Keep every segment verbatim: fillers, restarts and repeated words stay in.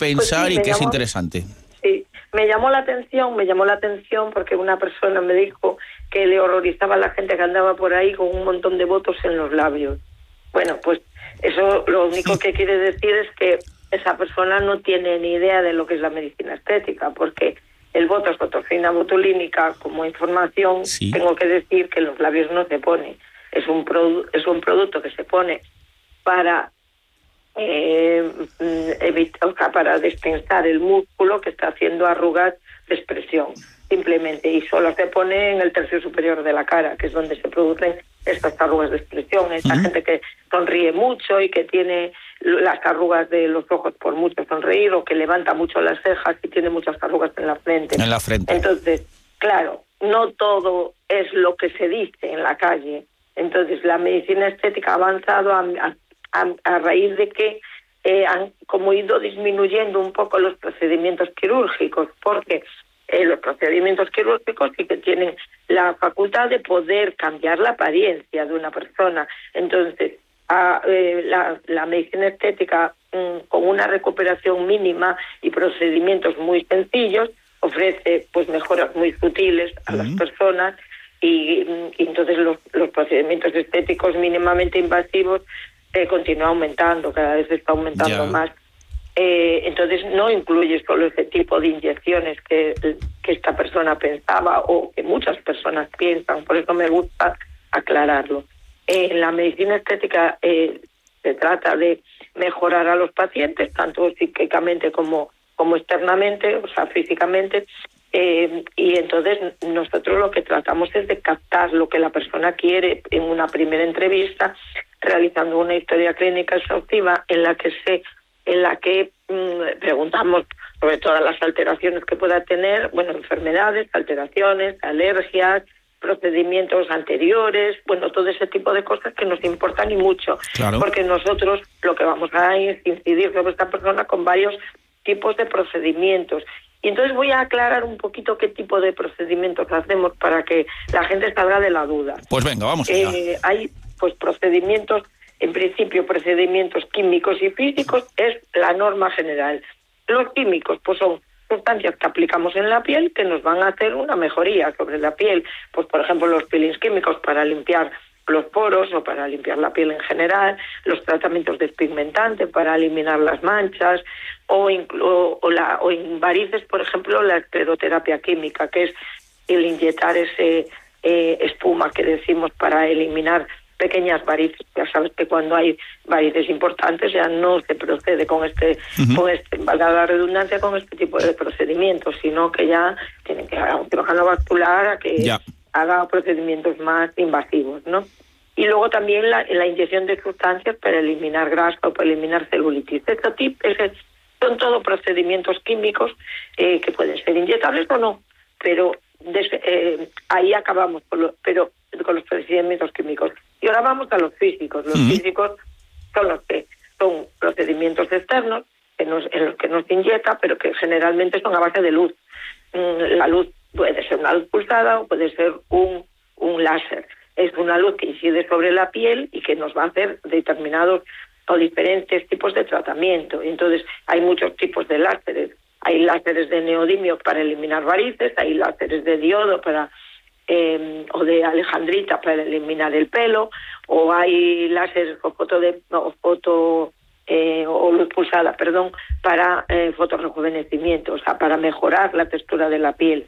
pensar pues sí, y que llamó, es interesante. Sí, me llamó la atención, me llamó la atención porque una persona me dijo que le horrorizaba a la gente que andaba por ahí con un montón de botox en los labios. Bueno, pues eso lo único que quiere decir es que esa persona no tiene ni idea de lo que es la medicina estética, porque el botox o toxina botulínica, como información, sí. tengo que decir que en los labios no se pone. Es un, produ- es un producto que se pone para eh, evitar, o sea, para destensar el músculo que está haciendo arrugas de expresión, simplemente, y solo se pone en el tercio superior de la cara, que es donde se producen estas arrugas de expresión. Esta uh-huh. gente que sonríe mucho y que tiene las arrugas de los ojos por mucho sonreír, o que levanta mucho las cejas y tiene muchas arrugas en la frente. En la frente. Entonces, claro, no todo es lo que se dice en la calle. Entonces, la medicina estética ha avanzado a, a, a, a raíz de que eh, han como ido disminuyendo un poco los procedimientos quirúrgicos, porque eh, los procedimientos quirúrgicos sí que tienen la facultad de poder cambiar la apariencia de una persona. Entonces, a, eh, la, la medicina estética, mmm, con una recuperación mínima y procedimientos muy sencillos, ofrece pues mejoras muy sutiles a uh-huh. las personas, y, y entonces los, los procedimientos estéticos mínimamente invasivos eh, continúan aumentando, cada vez está aumentando yeah. más. Eh, entonces no incluye solo ese tipo de inyecciones que, que esta persona pensaba o que muchas personas piensan, por eso me gusta aclararlo. Eh, en la medicina estética eh, se trata de mejorar a los pacientes, tanto psíquicamente como, como externamente, o sea, físicamente, eh, y entonces nosotros lo que tratamos es de captar lo que la persona quiere en una primera entrevista, realizando una historia clínica exhaustiva en la que se en la que mmm, preguntamos sobre todas las alteraciones que pueda tener, bueno, enfermedades, alteraciones, alergias, procedimientos anteriores, bueno, todo ese tipo de cosas que nos importan y mucho, claro. porque nosotros lo que vamos a es incidir sobre esta persona con varios tipos de procedimientos. Y entonces voy a aclarar un poquito qué tipo de procedimientos hacemos para que la gente salga de la duda. Pues venga, vamos allá. Eh, hay pues procedimientos, en principio procedimientos químicos y físicos, es la norma general. Los químicos pues son sustancias que aplicamos en la piel que nos van a hacer una mejoría sobre la piel. Pues por ejemplo los peelings químicos para limpiar los poros o para limpiar la piel en general, los tratamientos despigmentantes para eliminar las manchas, o, inclu- o, la, o en varices, por ejemplo, la escleroterapia química, que es el inyectar ese eh, espuma que decimos para eliminar pequeñas varices. Ya sabes que cuando hay varices importantes ya no se procede con este, uh-huh. con este, valga la redundancia, con este tipo de procedimientos, sino que ya tienen que hacer un cirujano vascular a que yeah. haga procedimientos más invasivos, ¿no? Y luego también la, la inyección de sustancias para eliminar grasa o para eliminar celulitis. Este tipo, ese, son todos procedimientos químicos eh, que pueden ser inyectables o no, pero des, eh, ahí acabamos con lo, pero con los procedimientos químicos. Y ahora vamos a los físicos. Los uh-huh. físicos son los que son procedimientos externos que nos, en los que nos inyecta, pero que generalmente son a base de luz. Mm, la luz puede ser una luz pulsada o puede ser un, un láser. Es una luz que incide sobre la piel y que nos va a hacer determinados o diferentes tipos de tratamiento. Entonces, hay muchos tipos de láseres. Hay láseres de neodimio para eliminar varices, hay láseres de diodo para eh, o de alejandrita para eliminar el pelo, o hay láseres o foto de o foto eh, o luz pulsada, perdón, para eh, fotorrejuvenecimiento, o sea, para mejorar la textura de la piel.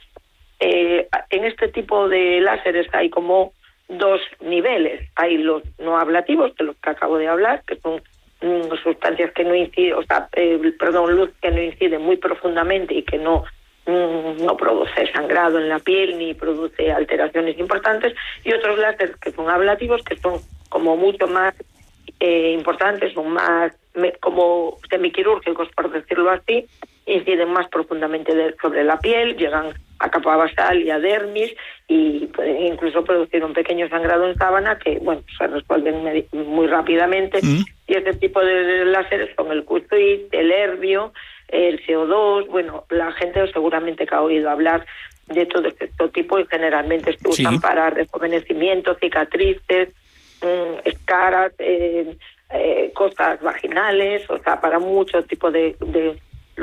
Eh, en este tipo de láseres hay como dos niveles. Hay los no ablativos, de los que acabo de hablar, que son mm, sustancias que no inciden, o sea, eh, perdón, luz que no incide muy profundamente y que no mm, no produce sangrado en la piel ni produce alteraciones importantes, y otros láseres que son ablativos, que son como mucho más eh, importantes, son más me, como semiquirúrgicos, por decirlo así, inciden más profundamente de, sobre la piel, llegan a capa basal y a dermis, y pueden incluso producir un pequeño sangrado en sábana que, bueno, se resuelven muy rápidamente. Mm. Y este tipo de láseres son el Q S I T, el Herbio, el C O dos. Bueno, la gente seguramente que ha oído hablar de todo este tipo, y generalmente se usan sí. para rejuvenecimiento, cicatrices, mmm, escaras, eh, eh, cosas vaginales, o sea, para muchos tipos de, de